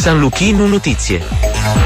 San Luchino Notizie.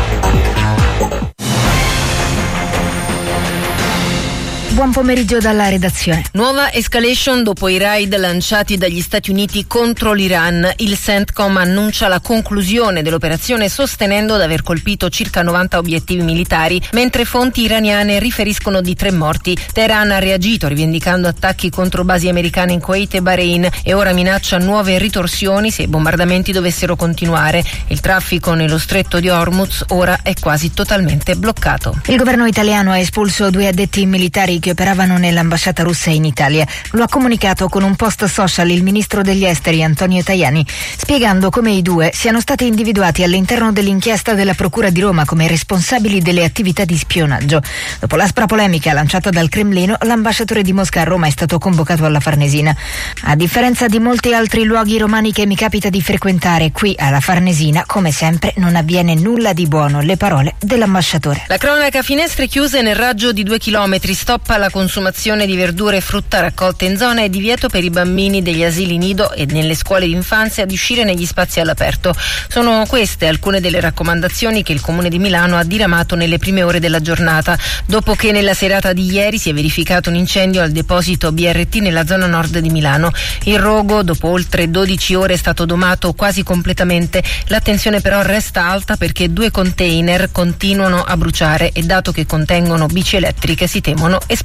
Buon pomeriggio dalla redazione. Nuova escalation dopo i raid lanciati dagli Stati Uniti contro l'Iran. Il CENTCOM annuncia la conclusione dell'operazione sostenendo di aver colpito circa 90 obiettivi militari, mentre fonti iraniane riferiscono di 3 morti. Teheran ha reagito rivendicando attacchi contro basi americane in Kuwait e Bahrain e ora minaccia nuove ritorsioni se i bombardamenti dovessero continuare. Il traffico nello stretto di Hormuz ora è quasi totalmente bloccato. Il governo italiano ha espulso 2 addetti militari che operavano nell'ambasciata russa in Italia. Lo ha comunicato con un post social il ministro degli esteri Antonio Tajani, spiegando come i 2 siano stati individuati all'interno dell'inchiesta della Procura di Roma come responsabili delle attività di spionaggio. Dopo l'aspra polemica lanciata dal Cremlino, l'ambasciatore di Mosca a Roma è stato convocato alla Farnesina. A differenza di molti altri luoghi romani che mi capita di frequentare, qui alla Farnesina, come sempre, non avviene nulla di buono. Le parole dell'ambasciatore. La cronaca: finestre chiuse nel raggio di 2 chilometri, stoppa la consumazione di verdure e frutta raccolte in zona e divieto per i bambini degli asili nido e nelle scuole d'infanzia di uscire negli spazi all'aperto. Sono queste alcune delle raccomandazioni che il Comune di Milano ha diramato nelle prime ore della giornata, dopo che nella serata di ieri si è verificato un incendio al deposito BRT nella zona nord di Milano. Il rogo, dopo oltre 12 ore, è stato domato quasi completamente. L'attenzione però resta alta perché 2 container continuano a bruciare e, dato che contengono bici elettriche, si temono esplosioni.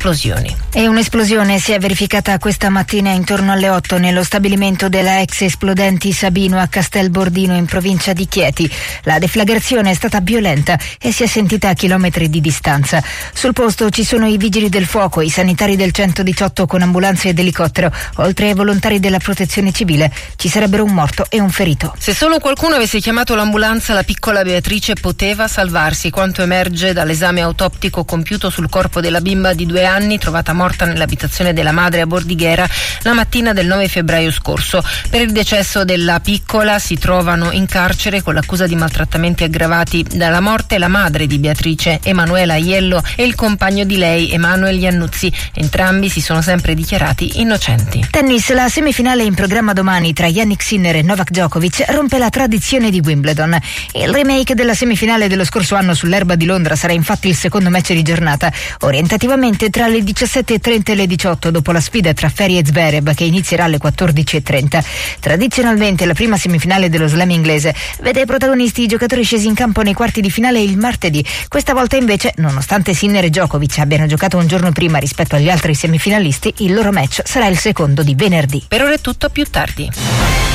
E un'esplosione si è verificata questa mattina intorno alle 8 nello stabilimento della ex Esplodenti Sabino a Castelbordino in provincia di Chieti. La deflagrazione è stata violenta e si è sentita a chilometri di distanza. Sul posto ci sono i vigili del fuoco, i sanitari del 118 con ambulanze ed elicottero, oltre ai volontari della protezione civile. Ci sarebbero un morto e un ferito. Se solo qualcuno avesse chiamato l'ambulanza, la piccola Beatrice poteva salvarsi, quanto emerge dall'esame autoptico compiuto sul corpo della bimba di 2 anni trovata morta nell'abitazione della madre a Bordighera la mattina del 9 febbraio scorso. Per il decesso della piccola si trovano in carcere con l'accusa di maltrattamenti aggravati dalla morte la madre di Beatrice, Emanuela Aiello, e il compagno di lei, Emanuel Iannuzzi. Entrambi si sono sempre dichiarati innocenti. Tennis: la semifinale in programma domani tra Jannik Sinner e Novak Djokovic rompe la tradizione di Wimbledon. Il remake della semifinale dello scorso anno sull'erba di Londra sarà infatti il secondo match di giornata, orientativamente tra le 17:30 e le 18, dopo la sfida tra Ferry e Zverev che inizierà alle 14:30. Tradizionalmente la prima semifinale dello slam inglese vede protagonisti i giocatori scesi in campo nei quarti di finale il martedì. Questa volta invece, nonostante Sinner e Djokovic abbiano giocato un giorno prima rispetto agli altri semifinalisti, il loro match sarà il secondo di venerdì. Per ora è tutto, a più tardi.